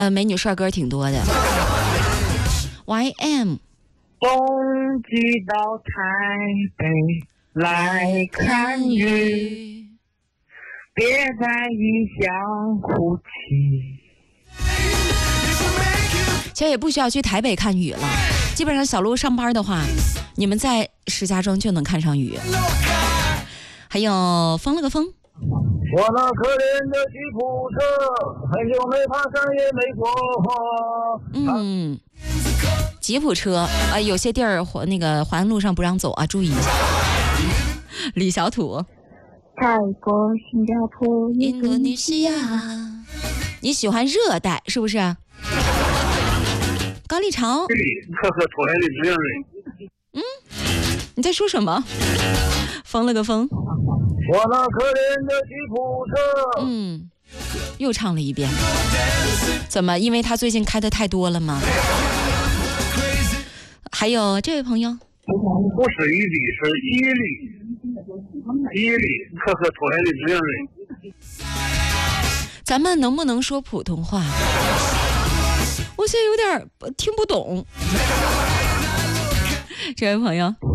美女帅哥挺多的。YM。 冬季到台北来看雨，别在异乡哭泣。 其实也不需要去台北看雨了，基本上小路上班的话，你们在石家庄就能看上雨。还有疯了个疯， 我那可怜的吉普车，很久没爬山也没过河。 吉普车有些地儿那个环路上不让走啊，注意一下。李小土， 泰国、新加坡、 印度尼西亚，你喜欢热带是不是？高丽潮，你在说什么？疯了个疯， 我那可怜的吉普车，又唱了一遍。怎么？因为他最近开的太多了吗？还有这位朋友， 不是一粒，是一粒，一粒，可可出来的这样的。 咱们能不能说普通话？我现在有点听不懂。这位朋友。